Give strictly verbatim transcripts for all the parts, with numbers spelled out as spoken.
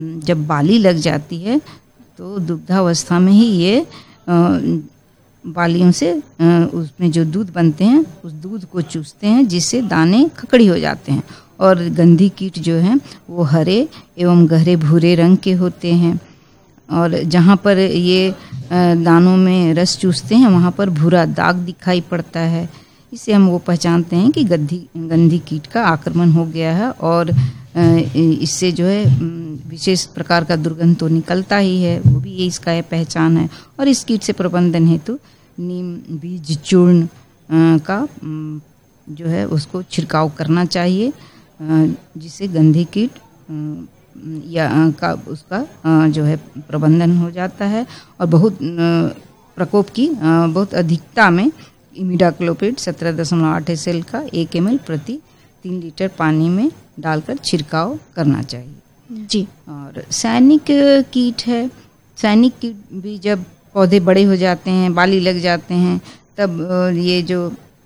जब बाली लग जाती है तो दुग्धावस्था में ही ये बालियों से उसमें जो दूध बनते हैं उस दूध को चूसते हैं, जिससे दाने खकड़ी हो जाते हैं। और गंधी कीट जो हैं वो हरे एवं गहरे भूरे रंग के होते हैं, और जहाँ पर ये दानों में रस चूसते हैं वहाँ पर भूरा दाग दिखाई पड़ता है। इससे हम वो पहचानते हैं कि गंधी गंधी कीट का आक्रमण हो गया है, और इससे जो है विशेष प्रकार का दुर्गंध तो निकलता ही है, वो भी ये इसका है पहचान है। और इस कीट से प्रबंधन हेतु नीम बीज चूर्ण का जो है उसको छिड़काव करना चाहिए, जिससे गंधी कीट या का उसका जो है प्रबंधन हो जाता है। और बहुत प्रकोप की बहुत अधिकता में इमिडाक्लोपिड सत्रह दशमलव आठ एस एल का एक एम एल प्रति तीन लीटर पानी में डालकर छिड़काव करना चाहिए जी। और सैनिक कीट है, सैनिक कीट भी जब पौधे बड़े हो जाते हैं, बाली लग जाते हैं, तब ये जो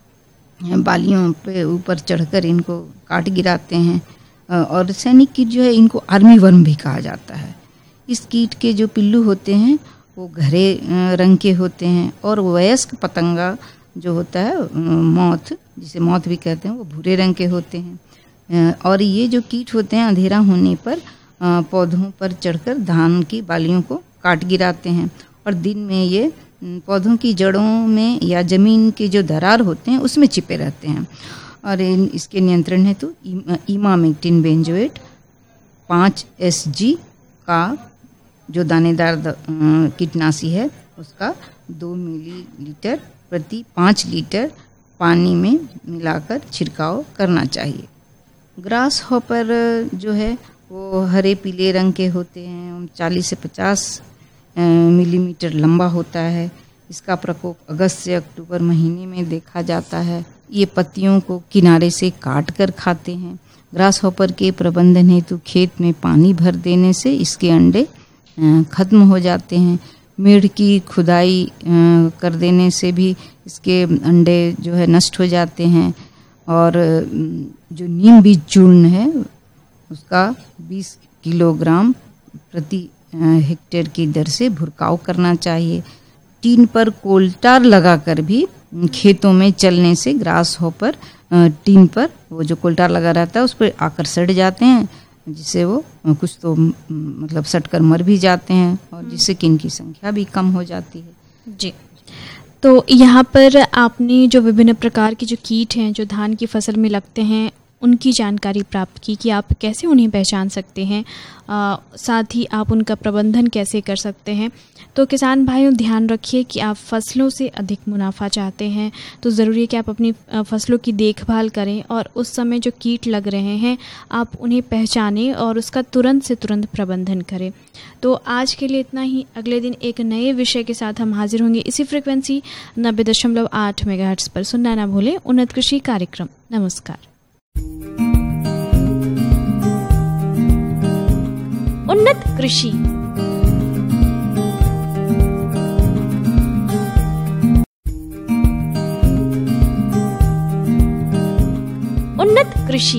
बालियों पे ऊपर चढ़कर इनको काट गिराते हैं। और सैनिक कीट जो है इनको आर्मी वर्म भी कहा जाता है। इस कीट के जो पिल्लू होते हैं वो गहरे रंग के होते हैं, और वयस्क पतंगा जो होता है मौत, जिसे मौत भी कहते हैं, वो भूरे रंग के होते हैं। और ये जो कीट होते हैं अंधेरा होने पर पौधों पर चढ़कर धान की बालियों को काट गिराते हैं, और दिन में ये पौधों की जड़ों में या जमीन के जो दरार होते हैं उसमें छिपे रहते हैं। और इन इसके नियंत्रण हेतु तो इमामेक्टिन बेंजोएट पाँच एस जी का जो दानेदार कीटनाशी है उसका दो मिलीलीटर प्रति पाँच लीटर पानी में मिलाकर छिड़काव करना चाहिए। ग्रास हॉपर जो है वो हरे पीले रंग के होते हैं, चालीस से पचास मिलीमीटर लंबा होता है। इसका प्रकोप अगस्त से अक्टूबर महीने में देखा जाता है। ये पत्तियों को किनारे से काट कर खाते हैं। ग्रास हॉपर के प्रबंधन हेतु खेत में पानी भर देने से इसके अंडे खत्म हो जाते हैं। मेढ़ की खुदाई कर देने से भी इसके अंडे जो है नष्ट हो जाते हैं। और जो नीम बीज चूर्ण है उसका बीस किलोग्राम प्रति हेक्टेयर की दर से भुरकाव करना चाहिए। टीन पर कोल्टार लगाकर भी खेतों में चलने से ग्रास हॉपर टीन पर वो जो कोल्टार लगा रहता है उस पर आकर सड़ जाते हैं, जिससे वो कुछ तो मतलब सट कर मर भी जाते हैं, और जिससे कि इनकी संख्या भी कम हो जाती है जी। तो यहाँ पर आपने जो विभिन्न प्रकार के जो कीट हैं जो धान की फसल में लगते हैं उनकी जानकारी प्राप्त की कि आप कैसे उन्हें पहचान सकते हैं, आ, साथ ही आप उनका प्रबंधन कैसे कर सकते हैं। तो किसान भाइयों ध्यान रखिए कि आप फसलों से अधिक मुनाफा चाहते हैं तो ज़रूरी है कि आप अपनी फसलों की देखभाल करें, और उस समय जो कीट लग रहे हैं आप उन्हें पहचानें और उसका तुरंत से तुरंत प्रबंधन करें। तो आज के लिए इतना ही। अगले दिन एक नए विषय के साथ हम हाजिर होंगे इसी फ्रिक्वेंसी नब्बे दशमलव आठ मेगाहर्ट्ज़ पर। सुनना ना भूलें उन्नत कृषि कार्यक्रम। नमस्कार। उन्नत कृषि उन्नत कृषि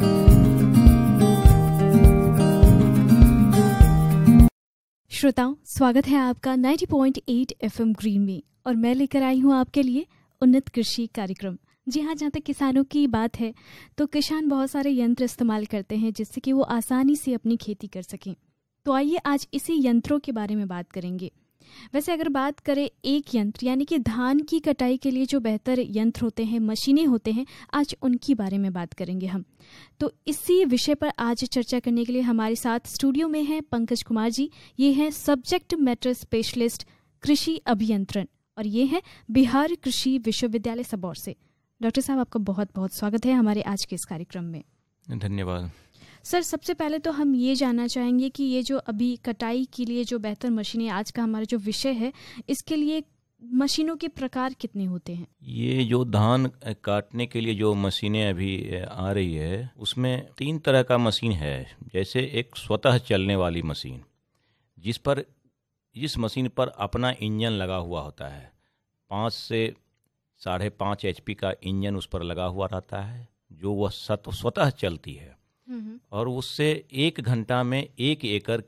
श्रोताओं, स्वागत है आपका नब्बे पॉइंट आठ एफएम ग्रीन में, और मैं लेकर आई हूं आपके लिए उन्नत कृषि कार्यक्रम। जी हाँ, जहाँ तक किसानों की बात है तो किसान बहुत सारे यंत्र इस्तेमाल करते हैं जिससे कि वो आसानी से अपनी खेती कर सकें। तो आइए आज इसी यंत्रों के बारे में बात करेंगे। वैसे अगर बात करें एक यंत्र यानी कि धान की कटाई के लिए जो बेहतर यंत्र होते हैं, मशीनें होते हैं, आज उनकी बारे में बात करेंगे हम। तो इसी विषय पर आज चर्चा करने के लिए हमारे साथ स्टूडियो में हैं पंकज कुमार जी। ये हैं सब्जेक्ट मैटर स्पेशलिस्ट कृषि अभियंत्रण, और ये हैं बिहार कृषि विश्वविद्यालय सबौर से। डॉक्टर साहब, आपका बहुत बहुत स्वागत है हमारे आज के इस कार्यक्रम में। धन्यवाद सर। सबसे पहले तो हम ये जानना चाहेंगे कि ये जो अभी कटाई के लिए जो बेहतर मशीनें, आज का हमारा जो विषय है, इसके लिए मशीनों के प्रकार कितने होते हैं? ये जो धान काटने के लिए जो मशीनें अभी आ रही है उसमें तीन तरह का मशीन है। जैसे एक स्वतः चलने वाली मशीन, जिस पर इस मशीन पर अपना इंजन लगा हुआ होता है। पाँच से साढ़े पाँच एच पी का इंजन उस पर लगा हुआ रहता है, जो वह स्वतः चलती है। हम्म, और उससे एक घंटा में एक एकड़